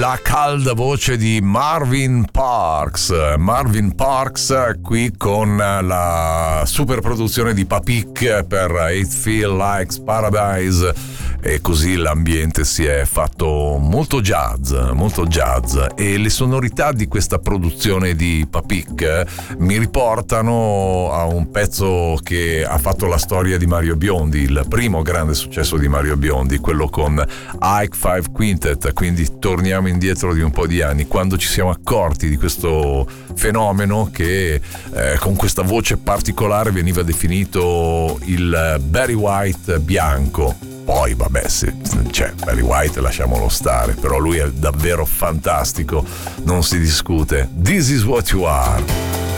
la calda voce di Marvin Parks qui con la super produzione di Papik per It Feel Like Paradise, e così l'ambiente si è fatto molto jazz, e le sonorità di questa produzione di Papik mi riportano a un pezzo che ha fatto la storia di Mario Biondi, il primo grande successo di Mario Biondi, quello con Ike Five Quintet. Quindi torniamo indietro di un po' di anni, quando ci siamo accorti di questo fenomeno che con questa voce particolare veniva definito il Barry White bianco. Poi vabbè, Barry White lasciamolo stare, però lui è davvero fantastico, non si discute. This is what you are.